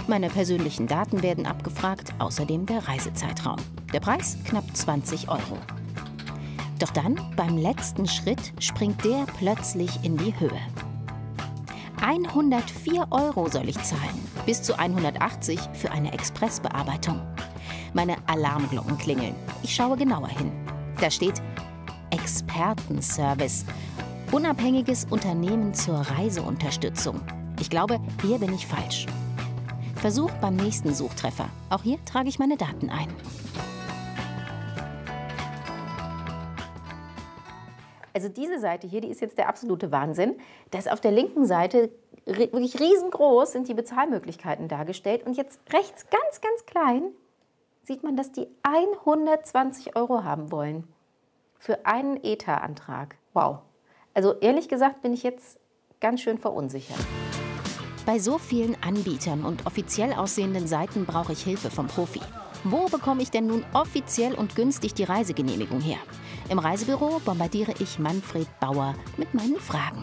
Meine persönlichen Daten werden abgefragt, außerdem der Reisezeitraum. Der Preis knapp 20 €. Doch dann, beim letzten Schritt, springt der plötzlich in die Höhe. 104 € soll ich zahlen, bis zu 180 € für eine Expressbearbeitung. Meine Alarmglocken klingeln. Ich schaue genauer hin. Da steht Expertenservice. Unabhängiges Unternehmen zur Reiseunterstützung. Ich glaube, hier bin ich falsch. Versuch beim nächsten Suchtreffer. Auch hier trage ich meine Daten ein. Also diese Seite hier, die ist jetzt der absolute Wahnsinn. Da ist auf der linken Seite wirklich riesengroß sind die Bezahlmöglichkeiten dargestellt. Und jetzt rechts ganz, ganz klein sieht man, dass die 120 € haben wollen für einen ETA-Antrag. Wow. Also ehrlich gesagt bin ich jetzt ganz schön verunsichert. Bei so vielen Anbietern und offiziell aussehenden Seiten brauche ich Hilfe vom Profi. Wo bekomme ich denn nun offiziell und günstig die Reisegenehmigung her? Im Reisebüro bombardiere ich Manfred Bauer mit meinen Fragen.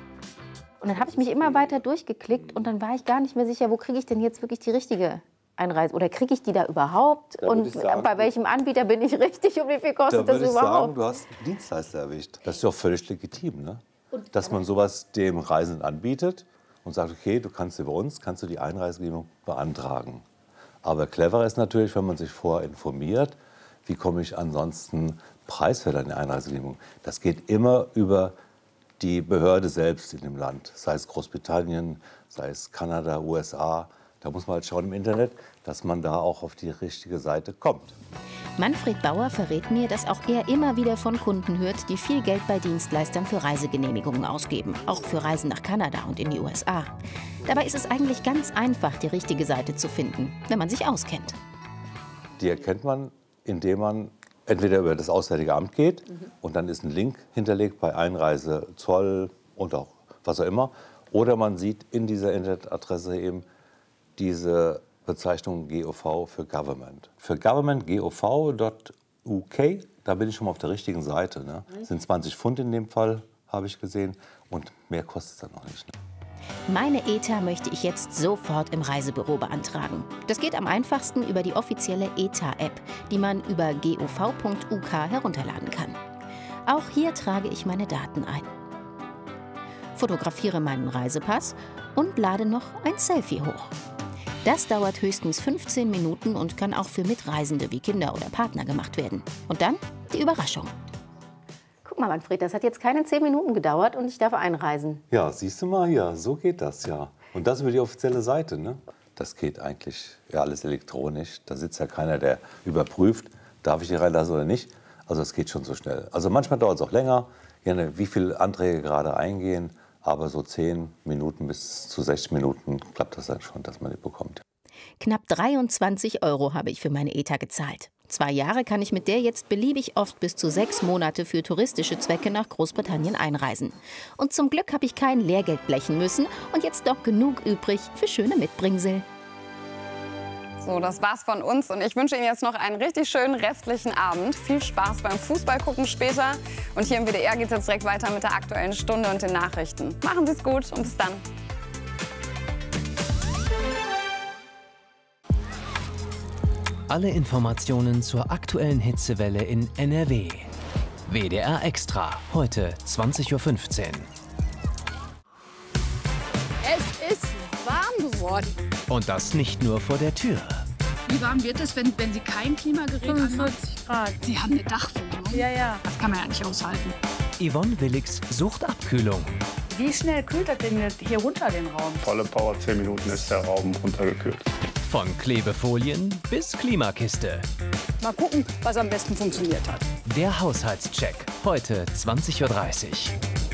Und dann habe ich mich immer weiter durchgeklickt und dann war ich gar nicht mehr sicher, wo kriege ich denn jetzt wirklich die richtige Einreise? Oder kriege ich die da überhaupt? Und bei welchem Anbieter bin ich richtig und wie viel kostet das überhaupt? Da würde ich sagen, du hast einen Dienstleister erwischt. Das ist ja auch völlig legitim, ne? Dass man sowas dem Reisenden anbietet und sagt, okay, du kannst über uns, kannst du die Einreisegenehmigung beantragen. Aber cleverer ist natürlich, wenn man sich vorher informiert, wie komme ich ansonsten preiswert an die Einreisegenehmigung. Das geht immer über die Behörde selbst in dem Land, sei es Großbritannien, sei es Kanada, USA. Da muss man halt schauen im Internet, dass man da auch auf die richtige Seite kommt. Manfred Bauer verrät mir, dass auch er immer wieder von Kunden hört, die viel Geld bei Dienstleistern für Reisegenehmigungen ausgeben. Auch für Reisen nach Kanada und in die USA. Dabei ist es eigentlich ganz einfach, die richtige Seite zu finden, wenn man sich auskennt. Die erkennt man, indem man entweder über das Auswärtige Amt geht und dann ist ein Link hinterlegt bei Einreise, Zoll und auch was auch immer. Oder man sieht in dieser Internetadresse eben diese Bezeichnung GOV für Government. Für Government, gov.uk, da bin ich schon mal auf der richtigen Seite. Ne? Das sind 20 Pfund in dem Fall, habe ich gesehen. Und mehr kostet es dann noch nicht. Ne? Meine ETA möchte ich jetzt sofort im Reisebüro beantragen. Das geht am einfachsten über die offizielle ETA-App, die man über gov.uk herunterladen kann. Auch hier trage ich meine Daten ein. Fotografiere meinen Reisepass und lade noch ein Selfie hoch. Das dauert höchstens 15 Minuten und kann auch für Mitreisende wie Kinder oder Partner gemacht werden. Und dann die Überraschung. Guck mal, Manfred, das hat jetzt keine 10 Minuten gedauert und ich darf einreisen. Ja, siehst du mal hier, so geht das ja. Und das über die offizielle Seite, ne? Das geht eigentlich ja alles elektronisch. Da sitzt ja keiner, der überprüft, darf ich hier reinlassen oder nicht. Also es geht schon so schnell. Also manchmal dauert es auch länger, wie viele Anträge gerade eingehen. Aber so 10 Minuten bis zu 60 Minuten klappt das dann schon, dass man die bekommt. Knapp 23 € habe ich für meine ETA gezahlt. 2 Jahre kann ich mit der jetzt beliebig oft bis zu 6 Monate für touristische Zwecke nach Großbritannien einreisen. Und zum Glück habe ich kein Lehrgeld blechen müssen und jetzt doch genug übrig für schöne Mitbringsel. So, das war's von uns und ich wünsche Ihnen jetzt noch einen richtig schönen restlichen Abend. Viel Spaß beim Fußballgucken später. Und hier im WDR geht es jetzt direkt weiter mit der Aktuellen Stunde und den Nachrichten. Machen Sie es gut und bis dann. Alle Informationen zur aktuellen Hitzewelle in NRW. WDR Extra, heute 20:15 Uhr. Es ist warm geworden. Und das nicht nur vor der Tür. Wie warm wird es, wenn Sie kein Klimagerät anmachen? 45 Grad. Sie haben eine Dachwohnung. Ja. Das kann man ja nicht aushalten. Yvonne Willigs sucht Abkühlung. Wie schnell kühlt das denn hier runter den Raum? Volle Power, 10 Minuten ist der Raum runtergekühlt. Von Klebefolien bis Klimakiste. Mal gucken, was am besten funktioniert hat. Der Haushaltscheck, heute 20:30 Uhr.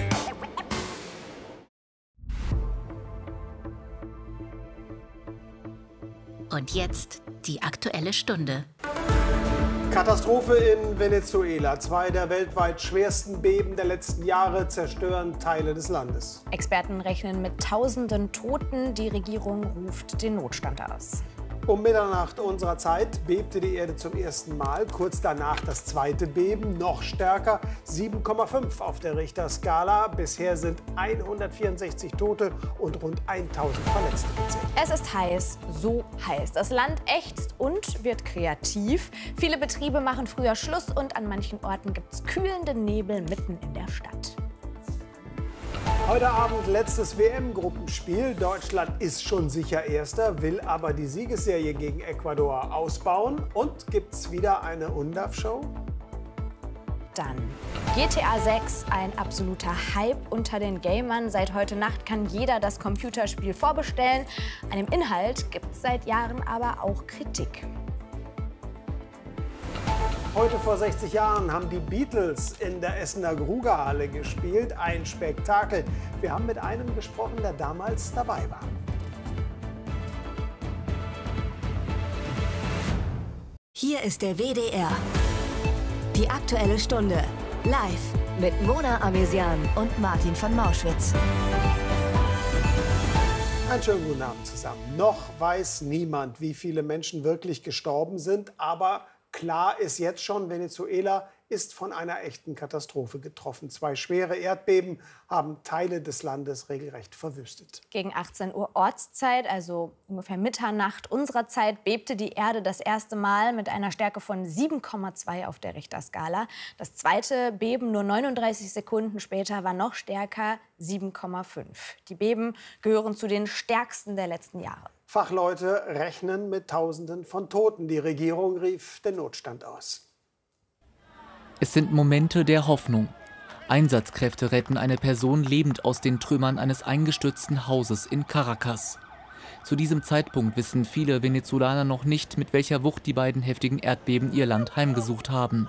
Und jetzt die Aktuelle Stunde. Katastrophe in Venezuela. 2 der weltweit schwersten Beben der letzten Jahre zerstören Teile des Landes. Experten rechnen mit Tausenden Toten. Die Regierung ruft den Notstand aus. Um Mitternacht unserer Zeit bebte die Erde zum ersten Mal. Kurz danach das zweite Beben, noch stärker, 7,5 auf der Richterskala. Bisher sind 164 Tote und rund 1000 Verletzte gezählt. Es ist heiß, so heiß. Das Land ächzt und wird kreativ. Viele Betriebe machen früher Schluss und an manchen Orten gibt es kühlende Nebel mitten in der Stadt. Heute Abend letztes WM-Gruppenspiel. Deutschland ist schon sicher Erster, will aber die Siegesserie gegen Ecuador ausbauen. Und gibt's wieder eine UNDAF-Show? Dann GTA 6, ein absoluter Hype unter den Gamern. Seit heute Nacht kann jeder das Computerspiel vorbestellen. An dem Inhalt gibt es seit Jahren aber auch Kritik. Heute vor 60 Jahren haben die Beatles in der Essener Grugerhalle gespielt. Ein Spektakel. Wir haben mit einem gesprochen, der damals dabei war. Hier ist der WDR. Die Aktuelle Stunde. Live mit Mona Amesian und Martin von Mauschwitz. Einen schönen guten Abend zusammen. Noch weiß niemand, wie viele Menschen wirklich gestorben sind, aber klar ist jetzt schon, Venezuela ist von einer echten Katastrophe getroffen. 2 schwere Erdbeben haben Teile des Landes regelrecht verwüstet. Gegen 18 Uhr Ortszeit, also ungefähr Mitternacht unserer Zeit, bebte die Erde das erste Mal mit einer Stärke von 7,2 auf der Richterskala. Das zweite Beben nur 39 Sekunden später war noch stärker, 7,5. Die Beben gehören zu den stärksten der letzten Jahre. Fachleute rechnen mit Tausenden von Toten. Die Regierung rief den Notstand aus. Es sind Momente der Hoffnung. Einsatzkräfte retten eine Person lebend aus den Trümmern eines eingestürzten Hauses in Caracas. Zu diesem Zeitpunkt wissen viele Venezolaner noch nicht, mit welcher Wucht die beiden heftigen Erdbeben ihr Land heimgesucht haben.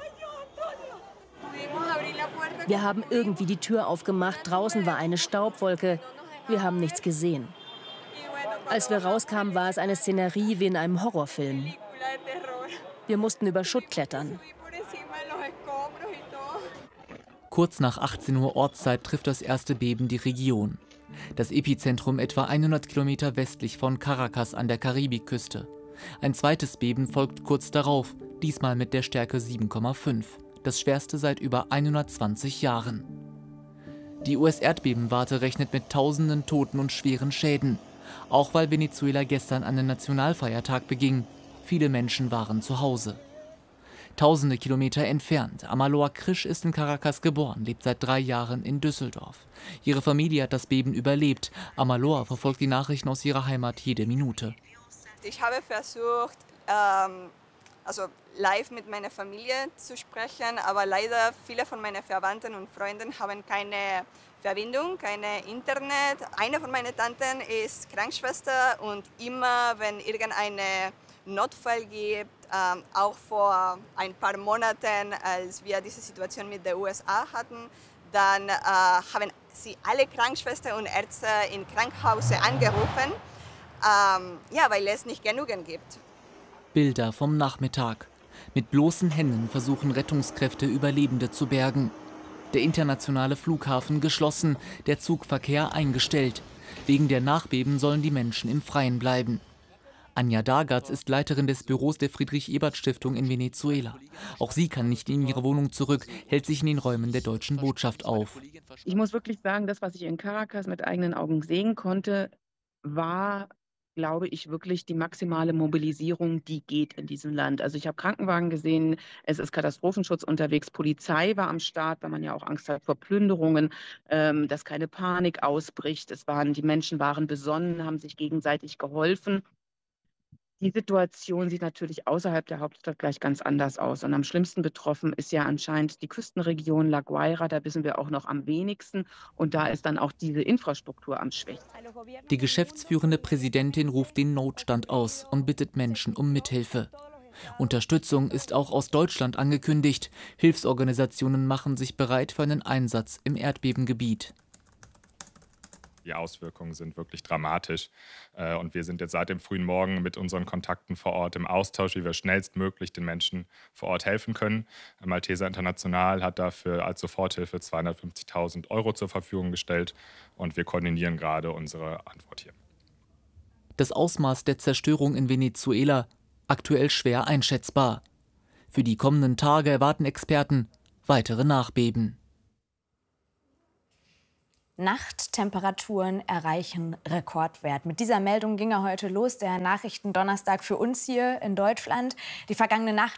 Wir haben irgendwie die Tür aufgemacht, draußen war eine Staubwolke. Wir haben nichts gesehen. Als wir rauskamen, war es eine Szenerie wie in einem Horrorfilm. Wir mussten über Schutt klettern. Kurz nach 18 Uhr Ortszeit trifft das erste Beben die Region. Das Epizentrum etwa 100 Kilometer westlich von Caracas an der Karibikküste. Ein zweites Beben folgt kurz darauf, diesmal mit der Stärke 7,5. Das schwerste seit über 120 Jahren. Die US-Erdbebenwarte rechnet mit tausenden Toten und schweren Schäden. Auch weil Venezuela gestern einen Nationalfeiertag beging. Viele Menschen waren zu Hause. Tausende Kilometer entfernt. Amaloa Krisch ist in Caracas geboren, lebt seit 3 Jahren in Düsseldorf. Ihre Familie hat das Beben überlebt. Amaloa verfolgt die Nachrichten aus ihrer Heimat jede Minute. Ich habe versucht, live mit meiner Familie zu sprechen, aber leider viele von meinen Verwandten und Freunden haben keine Verbindung, kein Internet. Eine von meinen Tanten ist Krankenschwester und immer, wenn irgendeinen Notfall gibt, auch vor ein paar Monaten, als wir diese Situation mit den USA hatten, dann haben sie alle Krankenschwestern und Ärzte in Krankenhäusern angerufen, weil es nicht genügend gibt. Bilder vom Nachmittag. Mit bloßen Händen versuchen Rettungskräfte, Überlebende zu bergen. Der internationale Flughafen geschlossen, der Zugverkehr eingestellt. Wegen der Nachbeben sollen die Menschen im Freien bleiben. Anja Dagatz ist Leiterin des Büros der Friedrich-Ebert-Stiftung in Venezuela. Auch sie kann nicht in ihre Wohnung zurück, hält sich in den Räumen der deutschen Botschaft auf. Ich muss wirklich sagen, das, was ich in Caracas mit eigenen Augen sehen konnte, war, glaube ich, wirklich die maximale Mobilisierung, die geht in diesem Land. Also ich habe Krankenwagen gesehen, es ist Katastrophenschutz unterwegs, Polizei war am Start, weil man ja auch Angst hat vor Plünderungen, dass keine Panik ausbricht. Die Menschen waren besonnen, haben sich gegenseitig geholfen. Die Situation sieht natürlich außerhalb der Hauptstadt gleich ganz anders aus. Und am schlimmsten betroffen ist ja anscheinend die Küstenregion La Guaira. Da wissen wir auch noch am wenigsten. Und da ist dann auch diese Infrastruktur am schwächsten. Die geschäftsführende Präsidentin ruft den Notstand aus und bittet Menschen um Mithilfe. Unterstützung ist auch aus Deutschland angekündigt. Hilfsorganisationen machen sich bereit für einen Einsatz im Erdbebengebiet. Die Auswirkungen sind wirklich dramatisch. Und wir sind jetzt seit dem frühen Morgen mit unseren Kontakten vor Ort im Austausch, wie wir schnellstmöglich den Menschen vor Ort helfen können. Malteser International hat dafür als Soforthilfe 250.000 € zur Verfügung gestellt. Und wir koordinieren gerade unsere Antwort hier. Das Ausmaß der Zerstörung in Venezuela aktuell schwer einschätzbar. Für die kommenden Tage erwarten Experten weitere Nachbeben. Nachttemperaturen erreichen Rekordwert. Mit dieser Meldung ging er heute los, der Nachrichtendonnerstag für uns hier in Deutschland. Die vergangene Nacht